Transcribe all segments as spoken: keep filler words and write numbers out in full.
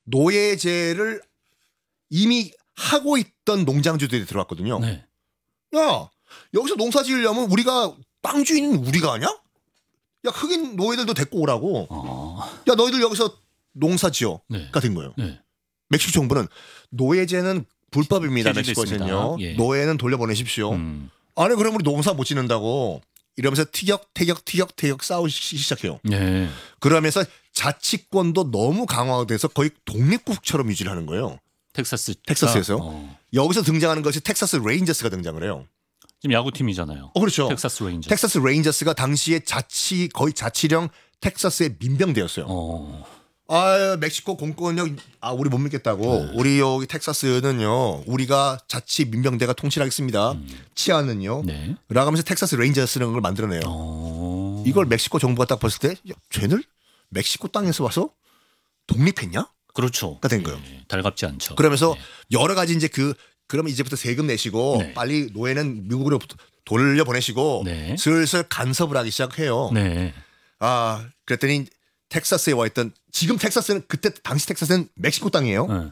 노예제를 이미 하고 있던 농장주들이 들어왔거든요. 네. 야, 여기서 농사 지으려면 우리가 땅 주인은 우리가 아냐? 야, 흑인 노예들도 데리고 오라고. 어. 야, 너희들 여기서 농사 지어가 네. 된 거예요. 네. 멕시코 정부는 노예제는 불법입니다. 폐지됐습니다. 멕시코에서는요. 예. 노예는 돌려보내십시오. 음. 아니 그럼 우리 농사 못 짓는다고 이러면서 티격 태격 티격 태격 싸우기 시작해요. 네. 그러면서 자치권도 너무 강화돼서 거의 독립국처럼 유지를 하는 거예요. 텍사스. 텍사스에서. 어. 여기서 등장하는 것이 텍사스 레인저스가 등장을 해요. 지금 야구팀이잖아요. 어, 그렇죠. 텍사스 레인저. 텍사스 레인저스가 당시에 자치 거의 자치령 텍사스의 민병대였어요. 어. 아, 멕시코 공권력 아 우리 못 믿겠다고. 네. 우리 여기 텍사스는요. 우리가 자치 민병대가 통치하겠습니다. 음. 치안은요. 네. 라면서 텍사스 레인저스라는 걸 만들어내요. 어. 이걸 멕시코 정부가 딱 봤을 때 야, 쟤들 멕시코 땅에서 와서 독립했냐? 그렇죠. 가 된 거예요. 예. 달갑지 않죠. 그러면서 네. 여러 가지 이제 그 그러면 이제부터 세금 내시고 네. 빨리 노예는 미국으로 돌려 보내시고 네. 슬슬 간섭을 하기 시작해요. 네. 아 그랬더니 텍사스에 와 있던 지금 텍사스는 그때 당시 텍사스는 멕시코 땅이에요. 네.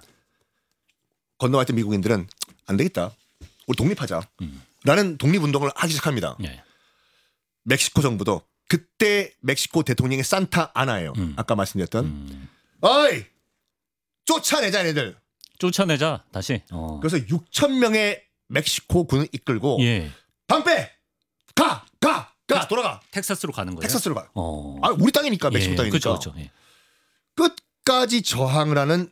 건너와 있던 미국인들은 안 되겠다. 우리 독립하자. 음. 라는 독립운동을 하기 시작합니다. 네. 멕시코 정부도 그때 멕시코 대통령이 산타 아나예요. 음. 아까 말씀드렸던. 음. 어이 쫓아내자 얘들. 쫓아내자 다시. 어. 그래서 육천 명의 멕시코 군을 이끌고 예. 방패 가! 가! 가! 돌아가! 텍사스로 가는 거예요. 텍사스로 가. 어. 아 우리 땅이니까 멕시코 예. 땅이니까. 그렇죠, 그렇죠. 예. 끝까지 저항을 하는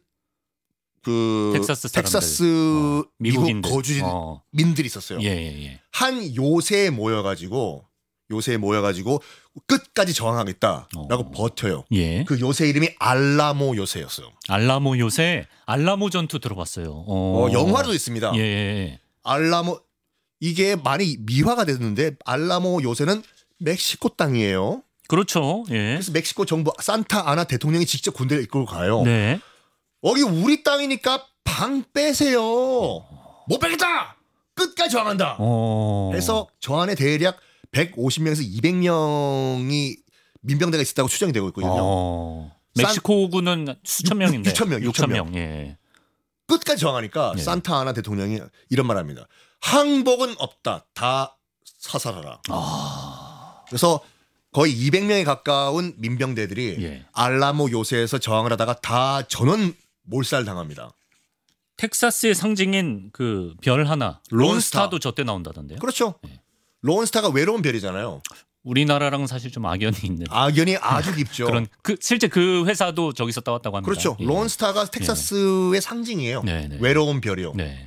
그 텍사스 사람들. 텍사스 어. 미국 미국인들. 거주민들이 어. 있었어요. 예, 예, 예. 한 요새에 모여가지고 요새에 모여가지고 끝까지 저항하겠다라고 어. 버텨요. 예. 그 요새 이름이 알라모 요새였어요. 알라모 요새 알라모 전투 들어봤어요. 어. 어, 영화도 있습니다. 예, 예. 알라모 이게 많이 미화가 됐는데 알라모 요새는 멕시코 땅이에요. 그렇죠. 예. 그래서 멕시코 정부 산타 아나 대통령이 직접 군대를 이끌고 가요. 네. 여기 우리 땅이니까 방 빼세요. 못 빼겠다. 끝까지 저항한다. 어. 해서 저 안에 대략 백오십 명에서 이백 명이 민병대가 있었다고 추정이 되고 있거든요. 어. 산- 멕시코군은 수천 육- 명인데 육천 명, 육천 육천 명. 예. 끝까지 저항하니까 네. 산타 아나 대통령이 이런 말 합니다. 항복은 없다. 다 사살하라. 아. 그래서 거의 이백 명에 가까운 민병대들이 예. 알라모 요새에서 저항을 하다가 다 전원 몰살 당합니다. 텍사스의 상징인 그 별 하나 론스타. 론스타도 저때 나온다던데요. 그렇죠. 네. 론스타가 외로운 별이잖아요. 우리나라랑 사실 좀 악연이 있는 악연이 아주 깊죠. 그런 그 실제 그 회사도 저기서 따왔다고 합니다. 그렇죠. 예. 론스타가 텍사스의 상징이에요. 네, 네. 외로운 별이요. 네.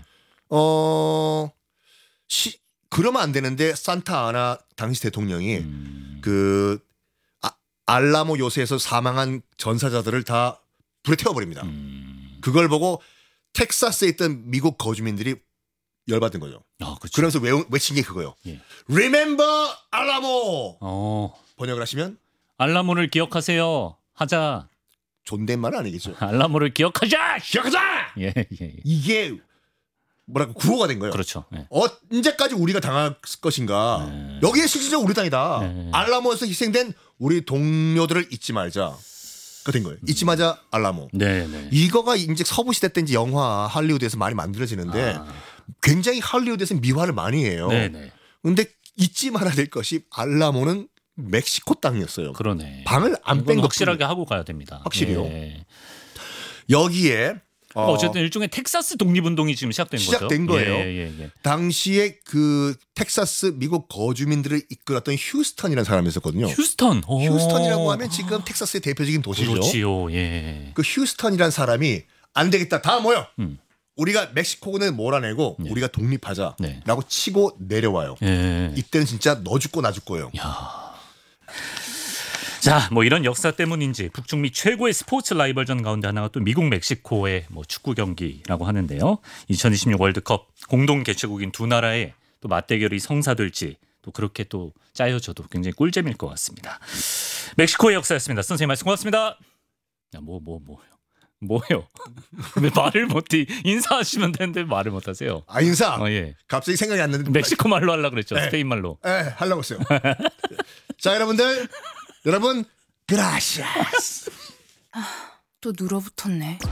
어, 시, 그러면 안 되는데 산타 아나 당시 대통령이 음. 그 아, 알라모 요새에서 사망한 전사자들을 다 불에 태워버립니다. 음. 그걸 보고 텍사스에 있던 미국 거주민들이 열받은 거죠. 아, 그렇죠. 그러면서 외, 외친 게 그거예요. 예. Remember 알라모. 어. 번역을 하시면 알라모를 기억하세요. 하자. 존댓말 아니겠죠. 알라모를 기억하자. 기억하자. 예, 예, 예. 이게 뭐랄까 구호가 된 거예요. 그렇죠. 예. 언제까지 우리가 당할 것인가. 네. 여기에 실질적으로 우리 땅이다. 네. 알라모에서 희생된 우리 동료들을 잊지 말자. 가 된 거예요. 잊지 마자 알라모. 네, 네. 이거가 이제 서부 시대 때 이제 영화 할리우드에서 많이 만들어지는데 아. 굉장히 할리우드에서 미화를 많이 해요. 네, 네. 근데 잊지 말아야 될 것이 알라모는 멕시코 땅이었어요. 그러네. 방을 안 이건 뺀 것 확실하게 하고 가야 됩니다. 확실히요. 예. 여기에 어, 어쨌든 일종의 텍사스 독립운동이 지금 시작된 거죠. 시작된 거예요. 예, 예, 예. 당시에 그 텍사스 미국 거주민들을 이끌었던 휴스턴이라는 사람이 있었거든요. 휴스턴. 오. 휴스턴이라고 하면 지금 텍사스의 대표적인 도시죠. 그렇지요. 예. 그 휴스턴이라는 사람이 안 되겠다. 다 모여. 음. 우리가 멕시코군을 몰아내고 네. 우리가 독립하자라고 네. 치고 내려와요. 예. 이때는 진짜 너 죽고 나 죽고예요. 야. 자, 뭐 이런 역사 때문인지 북중미 최고의 스포츠 라이벌전 가운데 하나가 또 미국 멕시코의 뭐 축구 경기라고 하는데요. 이천이십육 월드컵 공동 개최국인 두 나라의 또 맞대결이 성사될지 또 그렇게 또 짜여져도 굉장히 꿀잼일 것 같습니다. 멕시코의 역사였습니다. 선생님 말씀 고맙습니다. 야, 뭐, 뭐, 뭐요? 뭐요? 왜 말을 못해? 인사하시면 되는데 말을 못하세요. 아 인사. 어, 예. 갑자기 생각이 안 나는데. 멕시코 말로 하려고 그랬죠. 네. 스페인 말로. 예, 하려고 했어요. 자, 여러분들, 여러분, 그라시아스. 또 눌어붙었네.